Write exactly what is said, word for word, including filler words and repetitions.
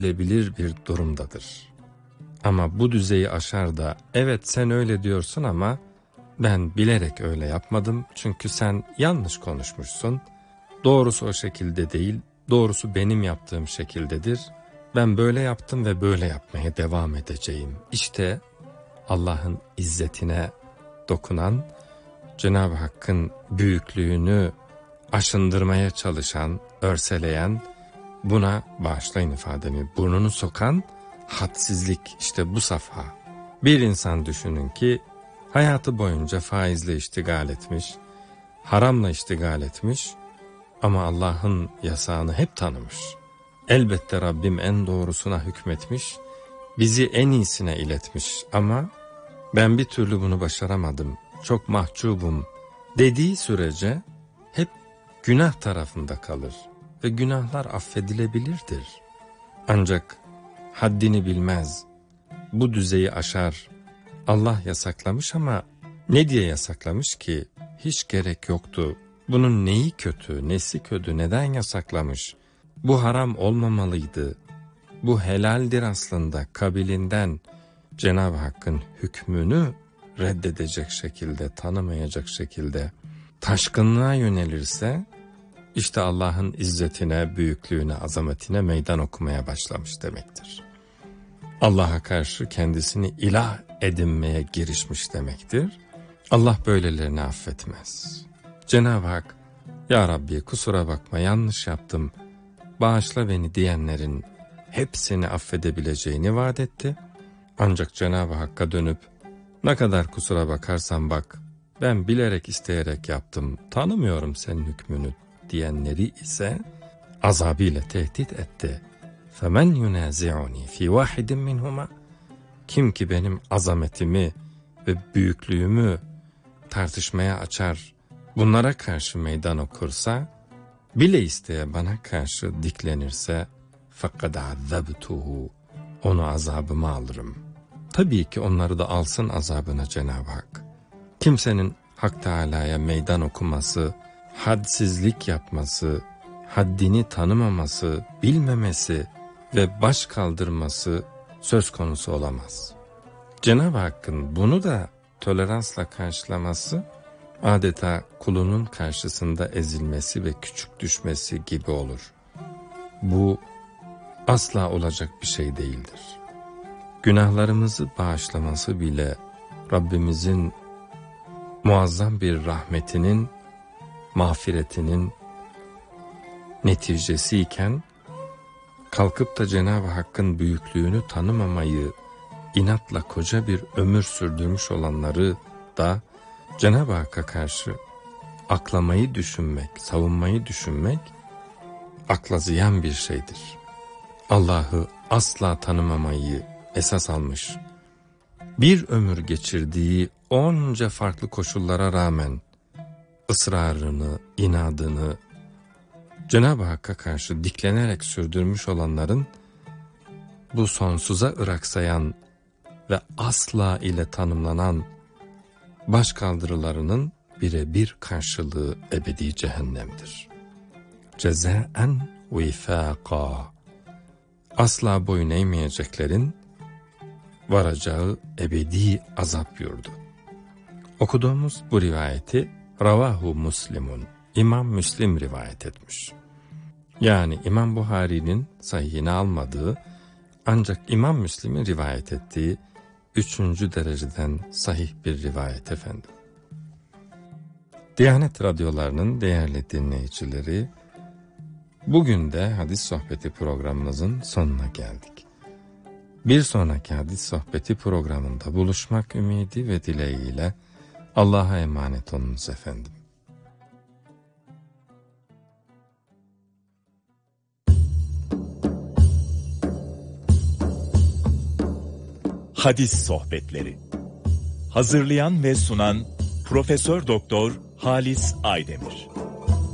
affedilebilir bir durumdadır. Ama bu düzeyi aşar da evet sen öyle diyorsun ama ben bilerek öyle yapmadım çünkü sen yanlış konuşmuşsun. Doğrusu o şekilde değil, doğrusu benim yaptığım şekildedir. Ben böyle yaptım ve böyle yapmaya devam edeceğim. İşte Allah'ın izzetine dokunan, Cenab-ı Hakk'ın büyüklüğünü aşındırmaya çalışan, örseleyen, buna bağışlayın ifademi, burnunu sokan hadsizlik, işte bu safha. Bir insan düşünün ki hayatı boyunca faizle iştigal etmiş, haramla iştigal etmiş ama Allah'ın yasağını hep tanımış. Elbette Rabbim en doğrusuna hükmetmiş, bizi en iyisine iletmiş ama ben bir türlü bunu başaramadım, çok mahcubum dediği sürece hep günah tarafında kalır ve günahlar affedilebilirdir. Ancak haddini bilmez, bu düzeyi aşar, Allah yasaklamış ama ne diye yasaklamış ki? Hiç gerek yoktu. Bunun neyi kötü, nesi kötü, neden yasaklamış? Bu haram olmamalıydı. Bu helaldir aslında kabilinden. Cenab-ı Hakk'ın hükmünü reddedecek şekilde, tanımayacak şekilde taşkınlığa yönelirse, işte Allah'ın izzetine, büyüklüğüne, azametine meydan okumaya başlamış demektir. Allah'a karşı kendisini ilah edinmeye girişmiş demektir. Allah böylelerini affetmez. Cenab-ı Hak, ya Rabbi kusura bakma yanlış yaptım, bağışla beni diyenlerin hepsini affedebileceğini vaat etti. Ancak Cenab-ı Hakk'a dönüp, ne kadar kusura bakarsan bak, ben bilerek isteyerek yaptım, tanımıyorum senin hükmünü diyenleri ise azabıyla tehdit etti. فَمَنْ يُنَازِعُنِي فِي وَاحِدٍ مِّنْهُمَا Kim ki benim azametimi ve büyüklüğümü tartışmaya açar, bunlara karşı meydan okursa, bile isteye bana karşı diklenirse, فَقَدْ عَذَّبْتُهُ Onu azabıma alırım. Tabii ki onları da alsın azabına Cenab-ı Hak. Kimsenin Hak Teâlâ'ya meydan okuması, hadsizlik yapması, haddini tanımaması, bilmemesi ve baş kaldırması söz konusu olamaz. Cenab-ı Hakk'ın bunu da toleransla karşılaması, adeta kulunun karşısında ezilmesi ve küçük düşmesi gibi olur. Bu asla olacak bir şey değildir. Günahlarımızı bağışlaması bile Rabbimizin muazzam bir rahmetinin, mağfiretinin neticesiyken, kalkıp da Cenab-ı Hakk'ın büyüklüğünü tanımamayı inatla koca bir ömür sürdürmüş olanları da Cenab-ı Hakk'a karşı aklamayı düşünmek, savunmayı düşünmek akla ziyan bir şeydir. Allah'ı asla tanımamayı esas almış, bir ömür geçirdiği onca farklı koşullara rağmen ısrarını, inadını Cenab-ı Hakk'a karşı diklenerek sürdürmüş olanların bu sonsuza ıraksayan ve asla ile tanımlanan başkaldırılarının birebir karşılığı ebedi cehennemdir. Cezaen vifâka Asla boyun eğmeyeceklerin varacağı ebedi azap yurdu. Okuduğumuz bu rivayeti Ravahu Muslimun, İmam Müslim rivayet etmiş. Yani İmam Buhari'nin sahihine almadığı ancak İmam Müslim'in rivayet ettiği üçüncü dereceden sahih bir rivayet efendim. Diyanet radyolarının değerli dinleyicileri, bugün de hadis sohbeti programımızın sonuna geldik. Bir sonraki hadis sohbeti programında buluşmak ümidi ve dileğiyle Allah'a emanet olunuz efendim. Hadis sohbetleri. Hazırlayan ve sunan Profesör Doktor Halis Aydemir.